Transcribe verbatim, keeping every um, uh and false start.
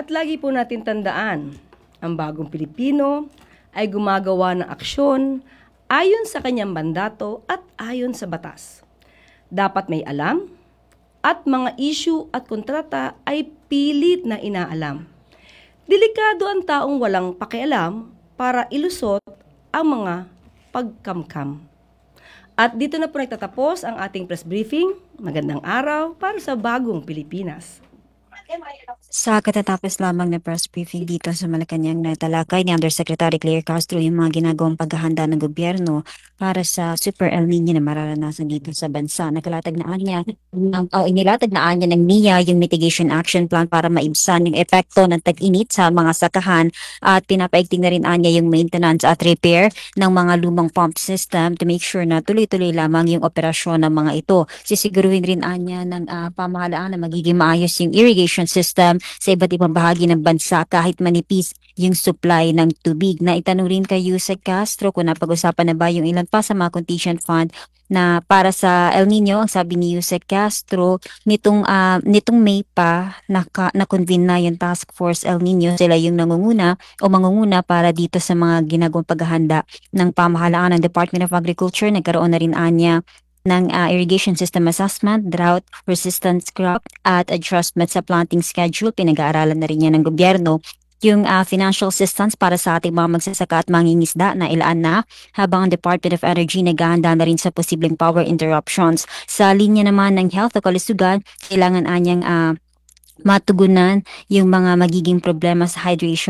At lagi po natin tandaan, ang bagong Pilipino ay gumagawa ng aksyon ayon sa kanyang mandato at ayon sa batas. Dapat may alam at mga issue at kontrata ay pilit na inaalam. Delikado ang taong walang pakialam para ilusot ang mga pagkamkam. At dito na po nagtatapos ang ating press briefing. Magandang araw para sa bagong Pilipinas. Sa katatapos lamang na press briefing dito sa Malacanang, natalakay ni Undersecretary Claire Castro yung mga ginagawang paghahanda ng gobyerno para sa Super El Nino na mararanasan dito sa bansa. Nakalatag na niya, uh, inilatag na niya ng N I A yung Mitigation Action Plan para maibsan yung epekto ng tag-init sa mga sakahan at pinapaigting na rin niya yung maintenance at repair ng mga lumang pump system to make sure na tuloy-tuloy lamang yung operasyon ng mga ito. Sisiguruhin rin niya ng uh, pamahalaan na magiging maayos yung irrigation system sa iba't ibang bahagi ng bansa kahit manipis yung supply ng tubig. Na itanong rin kay Yusek Castro kung napag-usapan na ba yung ilan pa sa mga contingent fund na para sa El Nino. Ang sabi ni Yusek Castro, nitong uh, nitong May pa naka, na-convene na yung Task Force El Nino. Sila yung nangunguna o mangunguna para dito sa mga ginagawang paghahanda ng pamahalaan ng Department of Agriculture. Nagkaroon na rin anya ng uh, irrigation system assessment, drought resistance crop at adjustment sa planting schedule. Pinag-aaralan na rin yan ng gobyerno. Yung uh, financial assistance para sa ating mga magsasaka at mangingisda na ilaan na, habang ang Department of Energy naghahanda na rin sa posibleng power interruptions. Sa linya naman ng health o kalusugan, kailangan anyang uh, matugunan yung mga magiging problema sa hydration